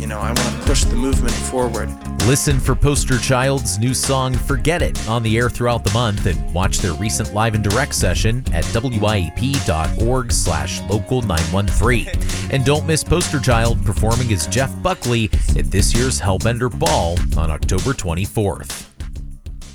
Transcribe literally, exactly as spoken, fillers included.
You know, I want to push the movement forward. Listen for Poster Child's new song Forget It on the air throughout the month, and watch their recent live and direct session at W I A P dot org slash local nine one three. And don't miss Poster Child performing as Jeff Buckley at this year's Hellbender Ball on October twenty-fourth.